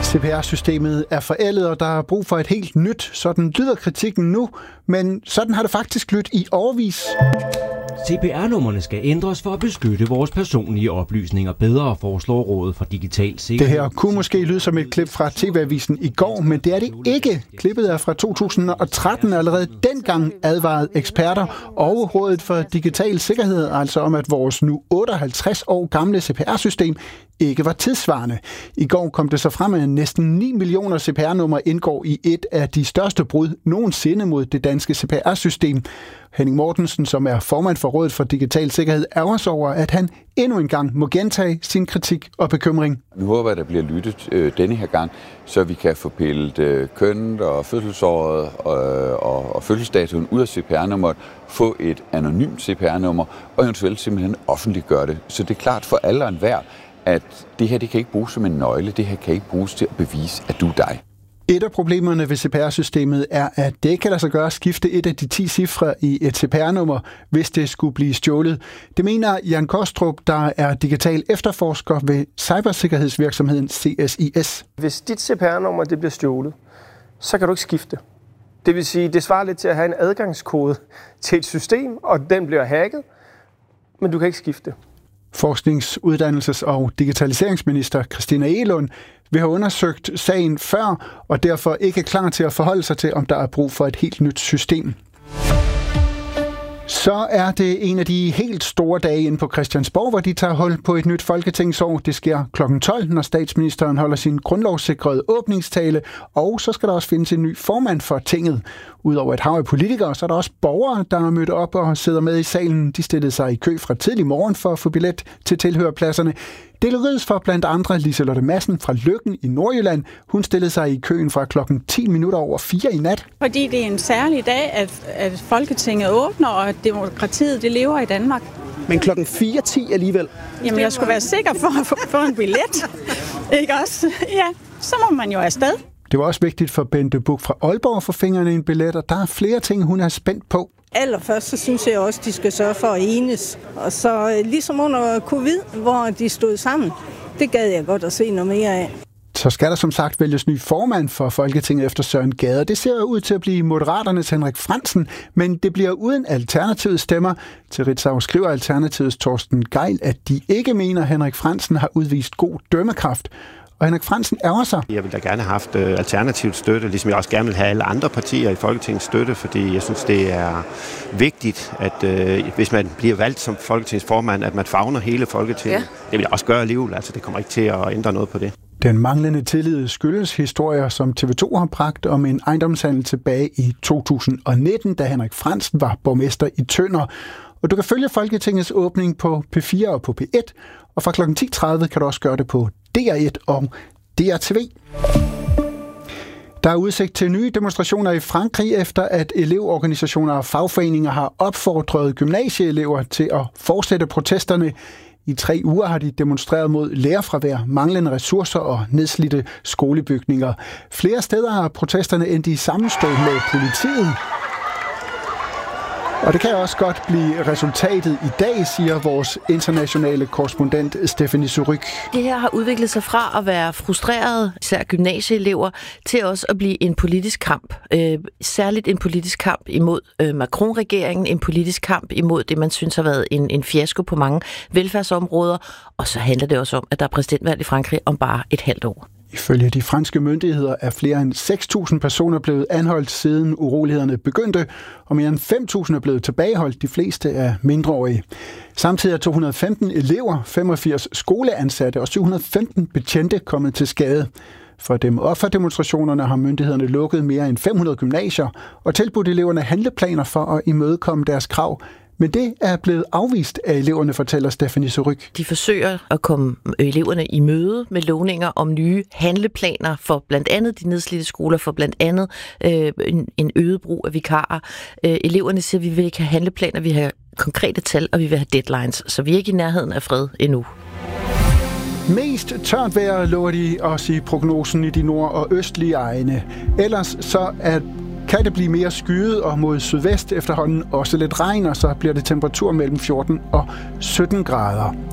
CPR-systemet er forældet, og der er brug for et helt nyt. Sådan lyder kritikken nu, men sådan har det faktisk lyttet i årevis. CPR-nummerne skal ændres for at beskytte vores personlige oplysninger bedre, foreslår Rådet for Digital Sikkerhed. Det her kunne måske lyde som et klip fra TV-avisen i går, men det er det ikke. Klippet er fra 2013. Allerede dengang advarede eksperter og Rådet for Digital Sikkerhed altså om, at vores nu 58 år gamle CPR-system ikke var tidsvarende. I går kom det så frem, at næsten 9 millioner CPR-numre indgår i et af de største brud nogensinde mod det danske CPR-system. Henning Mortensen, som er formand for Rådet for Digital Sikkerhed, ærger sig over, at han endnu en gang må gentage sin kritik og bekymring. Nu håber jeg, at der bliver lyttet denne her gang, så vi kan få pillet kønnet og fødselsåret og fødselsdatoen ud af CPR-nummeret, få et anonymt CPR-nummer og eventuelt simpelthen offentliggøre det. Så det er klart for alle og enhver, at det her det kan ikke bruges som en nøgle. Det her kan ikke bruges til at bevise, at du er dig. Et af problemerne ved CPR-systemet er, at det ikke kan lade sig gøre at skifte et af de 10 cifre i et CPR-nummer, hvis det skulle blive stjålet. Det mener Jan Kostrup, der er digital efterforsker ved cybersikkerhedsvirksomheden CSIS. Hvis dit CPR-nummer det bliver stjålet, så kan du ikke skifte. Det vil sige, det svarer lidt til at have en adgangskode til et system, og den bliver hacket, men du kan ikke skifte. Forsknings-, uddannelses- og digitaliseringsminister Christina Egelund vil have undersøgt sagen før, og derfor ikke klar til at forholde sig til, om der er brug for et helt nyt system. Så er det en af de helt store dage inde på Christiansborg, hvor de tager hul på et nyt folketingsår. Det sker kl. 12, når statsministeren holder sin grundlovssikrede åbningstale, og så skal der også findes en ny formand for tinget. Udover et hav af politikere, så er der også borgere, der er mødt op og sidder med i salen. De stillede sig i kø fra tidlig morgen for at få billet til tilhørerpladserne. Det lykkedes for blandt andre Liselotte Madsen fra Løkken i Nordjylland. Hun stillede sig i køen fra klokken 4:10 i nat. Fordi det er en særlig dag, at Folketinget åbner, og at demokratiet det lever i Danmark. Men klokken 4:10 alligevel? Jamen, jeg skulle være sikker for at få en billet. Ikke også? Ja, så må man jo afsted. Det var også vigtigt for Bente Buch fra Aalborg at få fingrene i en billet, og der er flere ting, hun er spændt på. Allerførst så synes jeg også, de skal sørge for at enes. Og så ligesom under covid, hvor de stod sammen, det gad jeg godt at se noget mere af. Så skal der som sagt vælges ny formand for Folketinget efter Søren Gade. Det ser ud til at blive Moderaternes Henrik Frandsen, men det bliver uden Alternativets stemmer. Til Ritzau skriver Alternativets Torsten Gejl, at de ikke mener, at Henrik Frandsen har udvist god dømmekraft. Og Henrik Frandsen ærger sig. Jeg ville da gerne have haft Alternativets støtte, ligesom jeg også gerne vil have alle andre partier i Folketingets støtte, fordi jeg synes, det er vigtigt, at hvis man bliver valgt som folketingsformand, at man favner hele Folketinget. Ja. Det vil jeg også gøre alligevel, altså det kommer ikke til at ændre noget på det. Den manglende tillid skyldes historier, som TV2 har bragt om en ejendomshandel tilbage i 2019, da Henrik Frandsen var borgmester i Tønder. Og du kan følge Folketingets åbning på P4 og på P1, og fra kl. 10:30 kan du også gøre det på DR1 og DRTV. Der er udsigt til nye demonstrationer i Frankrig, efter at elevorganisationer og fagforeninger har opfordret gymnasieelever til at fortsætte protesterne. I 3 uger har de demonstreret mod lærerfravær, manglende ressourcer og nedslidte skolebygninger. Flere steder har protesterne endt i sammenstød med politiet. Og det kan også godt blive resultatet i dag, siger vores internationale korrespondent Stephanie Suryk. Det her har udviklet sig fra at være frustrerede, især gymnasieelever, til også at blive en politisk kamp. Særligt en politisk kamp imod Macron-regeringen, en politisk kamp imod det, man synes har været en fiasko på mange velfærdsområder. Og så handler det også om, at der er præsidentvalg i Frankrig om bare et halvt år. Ifølge de franske myndigheder er flere end 6.000 personer blevet anholdt siden urolighederne begyndte, og mere end 5.000 er blevet tilbageholdt, de fleste er mindreårige. Samtidig er 215 elever, 85 skoleansatte og 715 betjente kommet til skade. For at dæmme op for demonstrationerne har myndighederne lukket mere end 500 gymnasier og tilbudt eleverne handleplaner for at imødekomme deres krav. Men det er blevet afvist af eleverne, fortæller Stephanie Suryk. De forsøger at komme eleverne i møde med lovninger om nye handleplaner for blandt andet de nedslidte skoler, for blandt andet en øget brug af vikarer. Eleverne siger, at vi vil ikke have handleplaner, vi vil have konkrete tal, og vi vil have deadlines. Så vi er ikke i nærheden af fred endnu. Mest tørt vejr lover de os i prognosen i de nord- og østlige egne. Ellers så kan det blive mere skyet, og mod sydvest efterhånden også lidt regn, og så bliver det temperatur mellem 14 og 17 grader.